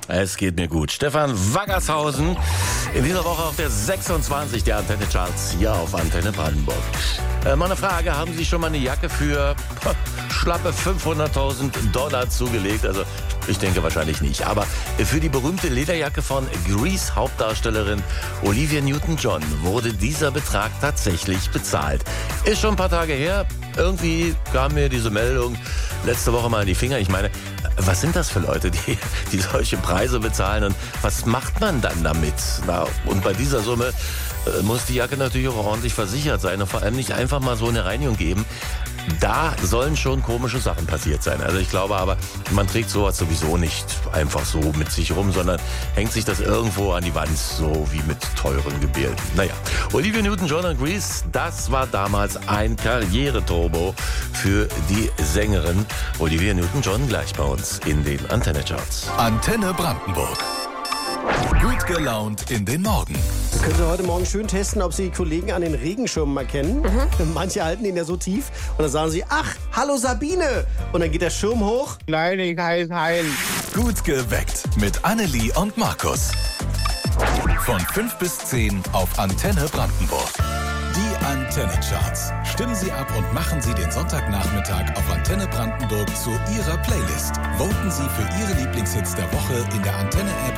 Es geht mir gut. Stefan Waggershausen, in dieser Woche auf der 26 der Antenne-Charts hier auf Antenne Brandenburg. Mal eine Frage, haben Sie schon mal eine Jacke für schlappe $500.000 zugelegt? Also ich denke wahrscheinlich nicht. Aber für die berühmte Lederjacke von Grease Hauptdarstellerin Olivia Newton-John wurde dieser Betrag tatsächlich bezahlt. Ist schon ein paar Tage her. Irgendwie kam mir diese Meldung letzte Woche mal in die Finger. Ich meine, was sind das für Leute, die solche Preise bezahlen und was macht man dann damit? Na, und bei dieser Summe muss die Jacke natürlich auch ordentlich versichert sein und vor allem nicht einfach mal so eine Reinigung geben. Da sollen schon komische Sachen passiert sein. Also ich glaube aber, man trägt sowas sowieso nicht einfach so mit sich rum, sondern hängt sich das irgendwo an die Wand, so wie mit teuren Gemälden. Naja, Olivia Newton-John und Grease, das war damals ein Karriereturbo für die Sängerin Olivia Newton-John, gleich bei uns in den Antenne-Charts. Antenne Brandenburg. Gut gelaunt in den Morgen. Das können Sie heute Morgen schön testen, ob Sie die Kollegen an den Regenschirmen erkennen. Manche halten ihn ja so tief. Und dann sagen sie, ach, hallo Sabine. Und dann geht der Schirm hoch. Nein, ich heiße Hein. Gut geweckt mit Annelie und Markus. Von 5 bis 10 auf Antenne Brandenburg. Die Antenne-Charts. Stimmen Sie ab und machen Sie den Sonntagnachmittag auf Antenne Brandenburg zu Ihrer Playlist. Voten Sie für Ihre Lieblingshits der Woche in der Antenne-App